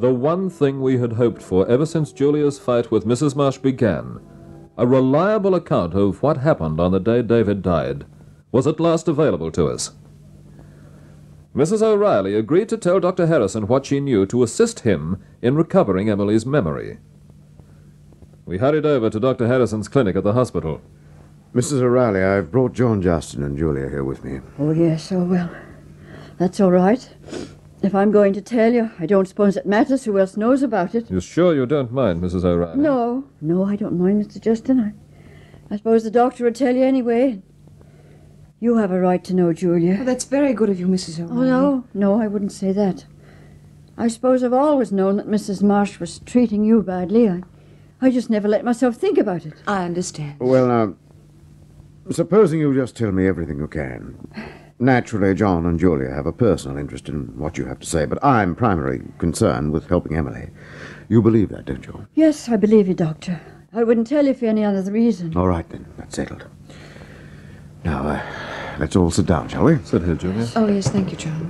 The one thing we had hoped for ever since Julia's fight with Mrs. Marsh began, a reliable account of what happened on the day David died, was at last available to us. Mrs. O'Reilly agreed to tell Dr. Harrison what she knew to assist him in recovering Emily's memory. We hurried over to Dr. Harrison's clinic at the hospital. Mrs. O'Reilly, I've brought John Justin and Julia here with me. Oh, yes, oh, well, that's all right. If I'm going to tell you, I don't suppose it matters who else knows about it. You're sure you don't mind, Mrs. O'Reilly? No, I don't mind, Mr. Justin. I suppose the doctor would tell you anyway. You have a right to know, Julia. Oh, that's very good of you, Mrs. O'Reilly. Oh, no, I wouldn't say that. I suppose I've always known that Mrs. Marsh was treating you badly. I just never let myself think about it. I understand. Well, now, supposing you just tell me everything you can. Naturally, John and Julia have a personal interest in what you have to say, but I'm primarily concerned with helping Emily. You believe that, don't you? Yes, I believe you, Doctor. I wouldn't tell you for any other reason. All right, then. That's settled. Now, let's all sit down, shall we? Sit here, Julia. Oh, yes, thank you, John.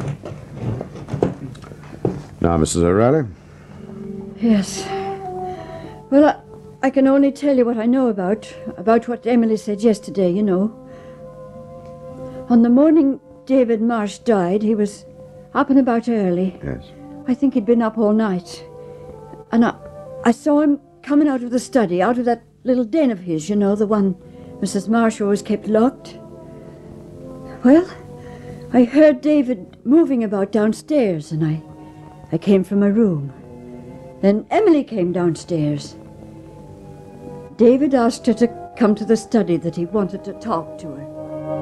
Now, Mrs. O'Reilly. Yes. Well, I can only tell you what I know about what Emily said yesterday, you know. On the morning David Marsh died, he was up and about early. Yes. I think he'd been up all night. And I saw him coming out of the study, out of that little den of his, you know, the one Mrs. Marsh always kept locked. Well, I heard David moving about downstairs, and I came from my room. Then Emily came downstairs. David asked her to come to the study, that he wanted to talk to her.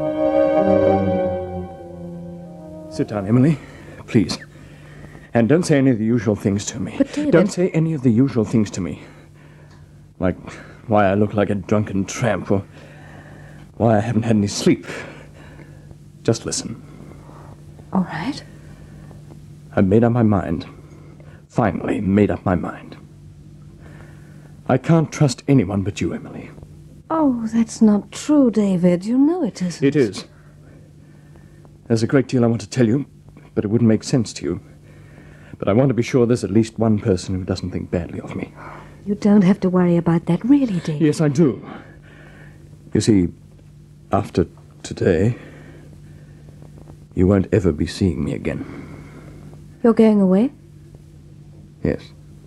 Sit down, Emily, please. And don't say any of the usual things to me. But David... Don't say any of the usual things to me. Like why I look like a drunken tramp, or why I haven't had any sleep. Just listen. All right. I've made up my mind. Finally made up my mind. I can't trust anyone but you, Emily. Oh, that's not true, David. You know it isn't. It is. There's a great deal I want to tell you, but it wouldn't make sense to you. But I want to be sure there's at least one person who doesn't think badly of me. You don't have to worry about that, really, David. Yes, I do. You see, after today, you won't ever be seeing me again. You're going away? Yes.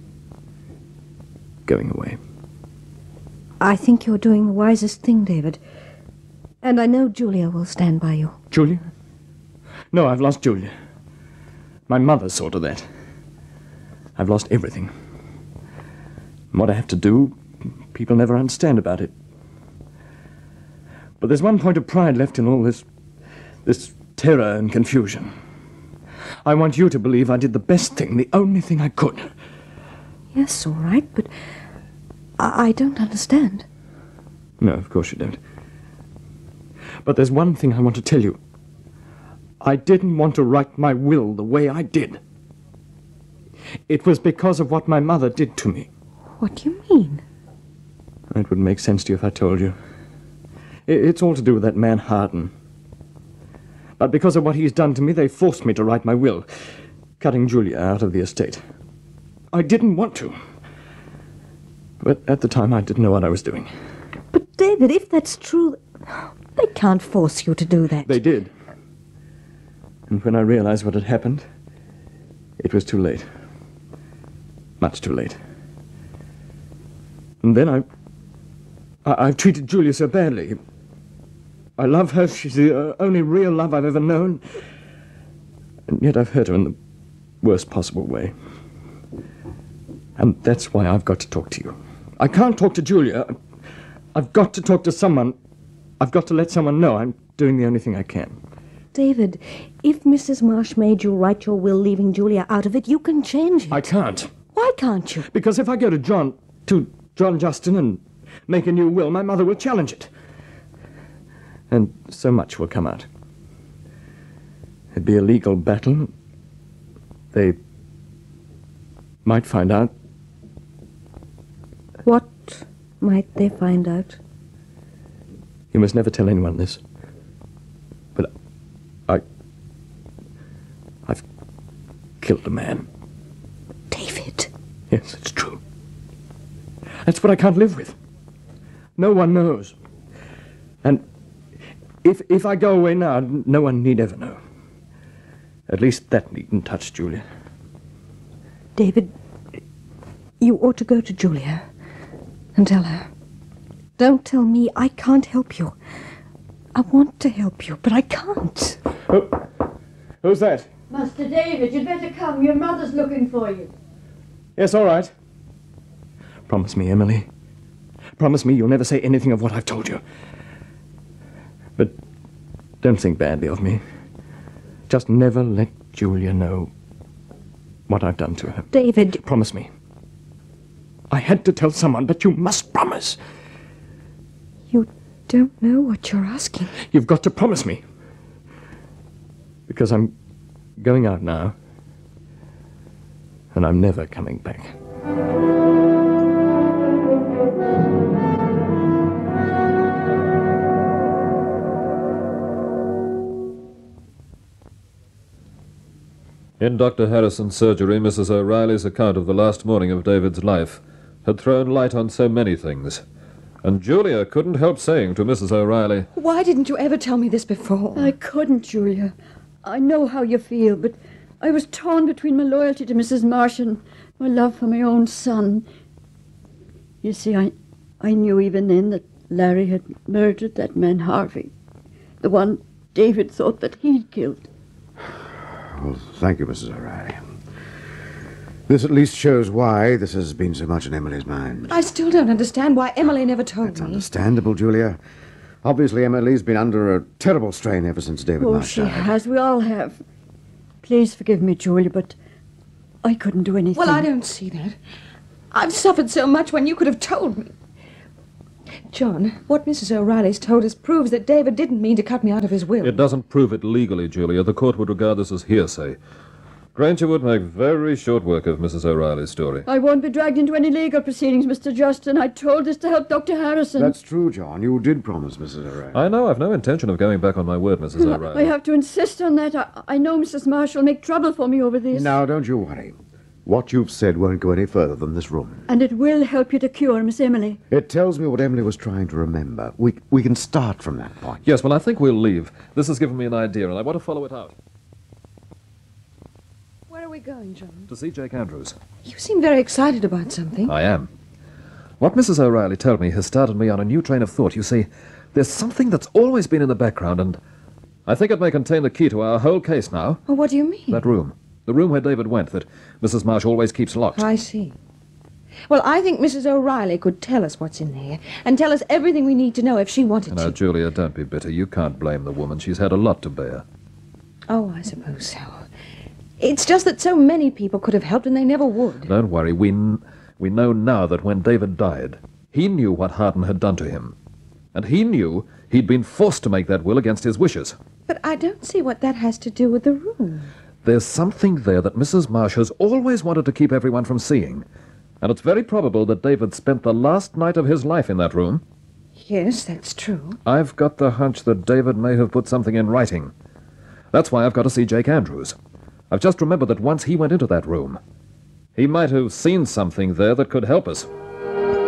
Going away. I think you're doing the wisest thing, David. And I know Julia will stand by you. Julia? No, I've lost Julia. My mother saw to that. I've lost everything. And what I have to do, people never understand about it. But there's one point of pride left in all this terror and confusion. I want you to believe I did the best thing, the only thing I could. Yes, all right, but I don't understand. No, of course you don't. But there's one thing I want to tell you. I didn't want to write my will the way I did. It was because of what my mother did to me. What do you mean? It wouldn't make sense to you if I told you. It's all to do with that man Harden. But because of what he's done to me, they forced me to write my will, cutting Julia out of the estate. I didn't want to. But at the time, I didn't know what I was doing. But, David, if that's true, they can't force you to do that. They did. And when I realized what had happened, it was too late. Much too late. And then I've treated Julia so badly. I love her. She's the only real love I've ever known. And yet I've hurt her in the worst possible way. And that's why I've got to talk to you. I can't talk to Julia. I've got to talk to someone. I've got to let someone know I'm doing the only thing I can. David, if Mrs. Marsh made you write your will leaving Julia out of it, you can change it. I can't. Why can't you? Because if I go to John Justin and make a new will, my mother will challenge it. And so much will come out. It'd be a legal battle. They might find out. What might they find out? You must never tell anyone this. But I've killed a man. David. Yes, it's true. That's what I can't live with. No one knows. And if I go away now, no one need ever know. At least that needn't touch Julia. David, you ought to go to Julia and tell her. Don't tell me. I can't help you. I want to help you, but I can't. Oh, who's that? Master David, you'd better come. Your mother's looking for you. Yes, all right. Promise me, Emily. Promise me you'll never say anything of what I've told you. But don't think badly of me. Just never let Julia know what I've done to her. David. Promise me. I had to tell someone, but you must promise. You don't know what you're asking. You've got to promise me. Because I'm going out now. And I'm never coming back. In Dr. Harrison's surgery, Mrs. O'Reilly's account of the last morning of David's life had thrown light on so many things. And Julia couldn't help saying to Mrs. O'Reilly, Why didn't you ever tell me this before? I couldn't, Julia. I know how you feel, but I was torn between my loyalty to Mrs. Marsh and my love for my own son. You see, I knew even then that Larry had murdered that man Harvey, the one David thought that he'd killed. Well, thank you, Mrs. O'Reilly. This at least shows why this has been so much in Emily's mind. I still don't understand why Emily never told It's me. understandable, Julia. Obviously, Emily's been under a terrible strain ever since David Oh, Marsh she died. has. We all have. Please forgive me, Julia, but I couldn't do anything. Well, I don't see that. I've suffered so much when you could have told me. John, what Mrs. O'Reilly's told us proves that David didn't mean to cut me out of his will. it doesn't prove it legally, Julia. The court would regard this as hearsay. Granger would make very short work of Mrs. O'Reilly's story. I won't be dragged into any legal proceedings, Mr. Justin. I told this to help Dr. Harrison. That's true, John. You did promise, Mrs. O'Reilly. I know. I've no intention of going back on my word, Mrs. I O'Reilly. have to insist on that. I know Mrs. Marsh will make trouble for me over this. Now, don't you worry. What you've said won't go any further than this room. And it will help you to cure Miss Emily. It tells me what Emily was trying to remember. We can start from that point. Yes, well, I think we'll leave. This has given me an idea, and I want to follow it out. Where are we going, John? To see Jake Andrews. You seem very excited about something. I am. What Mrs. O'Reilly told me has started me on a new train of thought. You see, there's something that's always been in the background, and I think it may contain the key to our whole case now. Well, what do you mean? That room. The room where David went, that Mrs. Marsh always keeps locked. I see. Well, I think Mrs. O'Reilly could tell us what's in there and tell us everything we need to know if she wanted Now, to. Julia, don't be bitter. You can't blame the woman. She's had a lot to bear. Oh, I suppose so. It's just that so many people could have helped and they never would. Don't worry. We know now that when David died, he knew what Harden had done to him. And he knew he'd been forced to make that will against his wishes. But I don't see what that has to do with the room. There's something there that Mrs. Marsh has always wanted to keep everyone from seeing. And it's very probable that David spent the last night of his life in that room. Yes, that's true. I've got the hunch that David may have put something in writing. That's why I've got to see Jake Andrews. I've just remembered that once he went into that room, he might have seen something there that could help us.